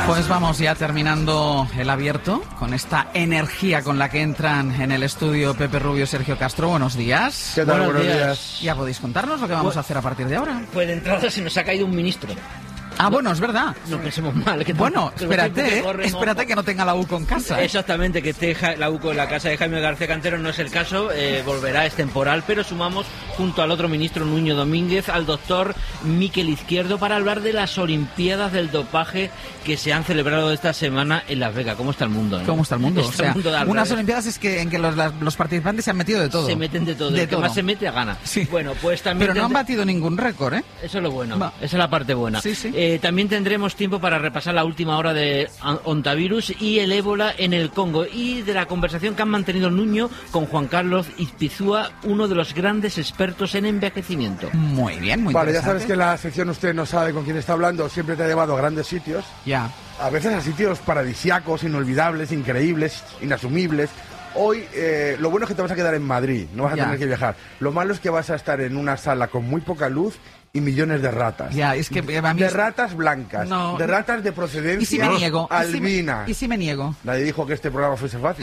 Pues vamos ya terminando el abierto con esta energía con la que entran en el estudio Pepe Rubio y Sergio Castro. Buenos días. ¿Qué tal? Buenos días. Ya podéis contarnos lo que vamos a hacer a partir de ahora. Pues de entrada se nos ha caído un ministro. Ah, bueno, es verdad. No pensemos mal. Bueno, espérate que no tenga la UCO en casa. Exactamente, que esté la UCO en la casa de Jaime García Cantero no es el caso, volverá, es temporal, pero sumamos junto al otro ministro Nuño Domínguez al doctor Miquel Izquierdo para hablar de las Olimpiadas del dopaje que se han celebrado esta semana en Las Vegas. ¿Cómo está el mundo? ¿Cómo está el mundo? O sea, unas Olimpiadas en que los participantes se han metido de todo. Se meten de todo, que más se mete a gana. Sí. Bueno, pues también pero no han batido ningún récord, ¿eh? Eso es lo bueno, esa es la parte buena. Sí, sí. También tendremos tiempo para repasar la última hora de Ontavirus y el ébola en el Congo y de la conversación que han mantenido Nuño con Juan Carlos Izpizúa, uno de los grandes expertos en envejecimiento. Muy bien, muy Vale, interesante. ya sabes que la sección Usted no sabe con quién está hablando siempre te ha llevado a grandes sitios. Ya. A veces a sitios paradisíacos, inolvidables, increíbles, inasumibles. Hoy lo bueno es que te vas a quedar en Madrid, no vas a tener que viajar. Lo malo es que vas a estar en una sala con muy poca luz y millones de ratas. Ya, es que a mí de ratas blancas, no, de ratas de procedencia ¿y si me niego? albina. ¿Y si me niego? Nadie dijo que este programa fuese fácil.